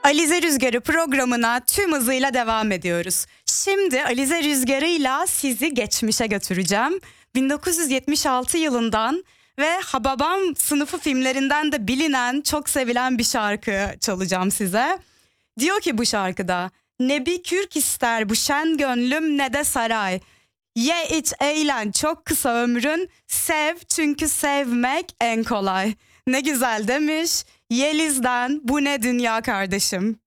Alize Rüzgarı programına tüm hızıyla devam ediyoruz. Şimdi Alize Rüzgarı'yla sizi geçmişe götüreceğim. 1976 yılından ve Hababam sınıfı filmlerinden de bilinen, çok sevilen bir şarkı çalacağım size. Diyor ki bu şarkıda: ne bir kürk ister bu şen gönlüm ne de saray. Ye iç eğlen çok kısa ömrün, sev çünkü sevmek en kolay. Ne güzel demiş Yeliz'den Bu Ne Dünya Kardeşim.